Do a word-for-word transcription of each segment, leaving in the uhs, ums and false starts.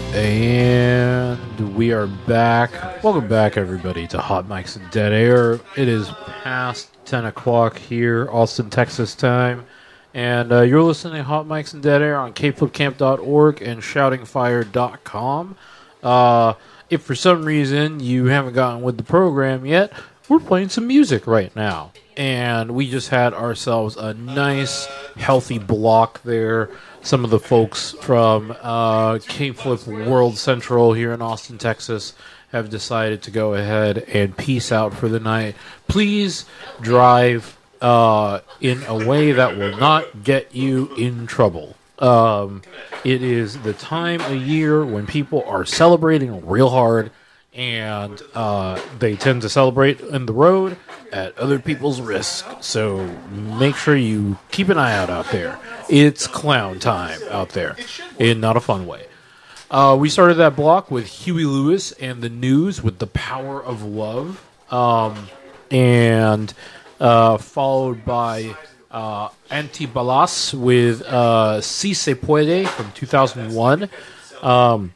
And we are back. Welcome back, everybody, to Hot Mics and Dead Air. It is past ten o'clock here, Austin, Texas time. And uh, you're listening to Hot Mics and Dead Air on K Flip Camp dot org and Shouting Fire dot com. Uh, if for some reason you haven't gotten with the program yet, we're playing some music right now. And we just had ourselves a nice, healthy block there. Some of the folks from uh, K-Flip World Central here in Austin, Texas, have decided to go ahead and peace out for the night. Please drive uh, in a way that will not get you in trouble. Um, it is the time of year when people are celebrating real hard, and uh, they tend to celebrate in the road at other people's risk. So make sure you keep an eye out out there. It's clown time out there, in not a fun way. Uh, we started that block with Huey Lewis and the News with The Power of Love, um, and uh, followed by uh, Antibalas with uh, Si Se Puede from two thousand one. Um,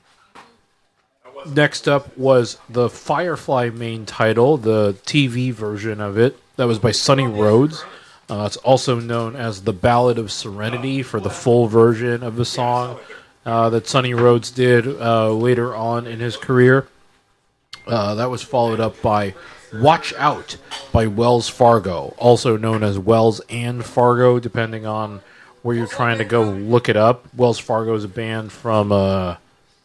next up was the Firefly main title, the T V version of it. That was by Sonny Rhodes. Uh, it's also known as The Ballad of Serenity for the full version of the song uh, that Sonny Rhodes did uh, later on in his career. Uh, that was followed up by Watch Out by Wells Fargo, also known as Wells and Fargo, depending on where you're trying to go look it up. Wells Fargo is a band from uh,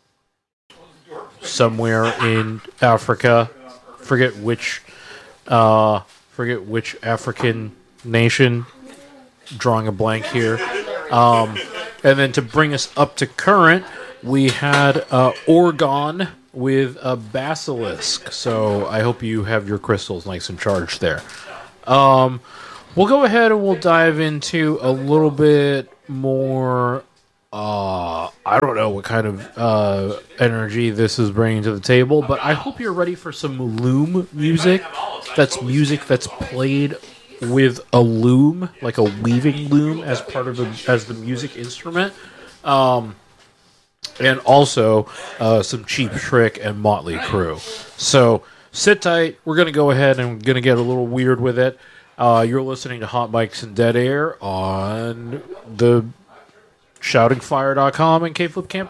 somewhere in Africa. Forget which, uh, forget which African nation, drawing a blank here. Um, and then to bring us up to current, we had uh, Oregon with a Basilisk. So I hope you have your crystals nice and charged there. Um, we'll go ahead and we'll dive into a little bit more, uh, I don't know what kind of uh, energy this is bringing to the table, but I hope you're ready for some loom music. That's music that's played with a loom, like a weaving loom, as part of the, as the music instrument, um, and also uh, some Cheap Trick and Motley Crue. So sit tight. We're going to go ahead and we're going to get a little weird with it. Uh, you're listening to Hot Mics and Dead Air on the Shouting Fire dot com and K Flip Camp